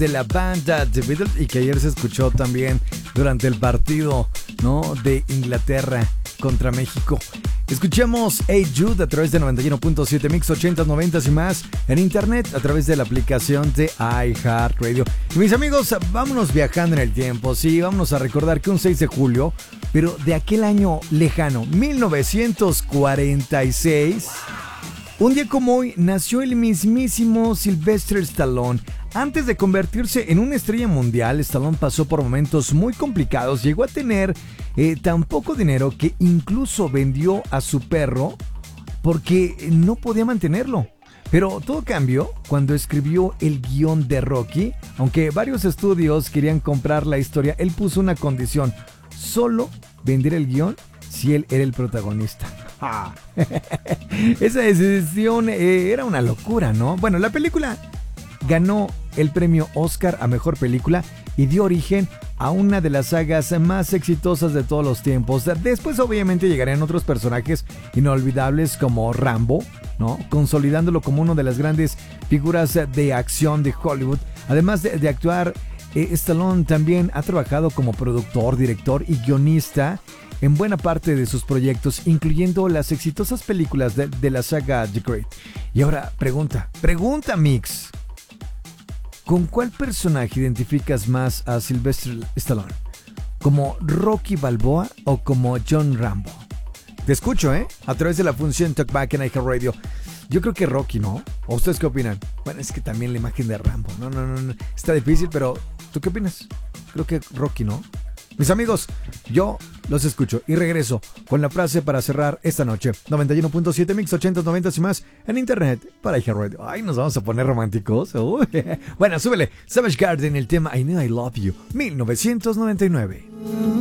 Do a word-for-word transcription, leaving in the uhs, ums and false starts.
de la banda The Beatles y que ayer se escuchó también durante el partido, ¿no?, de Inglaterra contra México. Escuchamos Hey Jude a través de noventa y uno punto siete Mix ochentas, noventas y más en internet a través de la aplicación de iHeartRadio. Y mis amigos, vámonos viajando en el tiempo, sí, vámonos a recordar que un seis de julio, pero de aquel año lejano, mil novecientos cuarenta y seis, un día como hoy nació el mismísimo Sylvester Stallone. Antes de convertirse en una estrella mundial, Stallone pasó por momentos muy complicados. Llegó a tener eh, tan poco dinero que incluso vendió a su perro porque no podía mantenerlo. Pero todo cambió cuando escribió el guión de Rocky. Aunque varios estudios querían comprar la historia, él puso una condición: solo vender el guión si él era el protagonista. Ah. Esa decisión eh, era una locura, ¿no? Bueno, la película ganó el premio Oscar a Mejor Película y dio origen a una de las sagas más exitosas de todos los tiempos. Después obviamente llegarían otros personajes inolvidables como Rambo, ¿no?, consolidándolo como una de las grandes figuras de acción de Hollywood. Además de, de actuar, eh, Stallone también ha trabajado como productor, director y guionista en buena parte de sus proyectos, incluyendo las exitosas películas de, de la saga The Great. Y ahora, pregunta, pregunta Mix. ¿Con cuál personaje identificas más a Sylvester Stallone? ¿Como Rocky Balboa o como John Rambo? Te escucho, ¿eh? A través de la función Talkback en iHeartRadio. Yo creo que Rocky, ¿no? ¿O ustedes qué opinan? Bueno, es que también la imagen de Rambo. No, no, no, no. Está difícil, pero ¿tú qué opinas? Creo que Rocky, ¿no? Mis amigos, yo los escucho y regreso con la frase para cerrar esta noche. noventa y uno punto siete Mix, ochenta, noventa y más en internet para iHeartRadio. Ay, nos vamos a poner románticos. Uy. Bueno, súbele. Savage Garden, el tema I Know I Love You, mil novecientos noventa y nueve.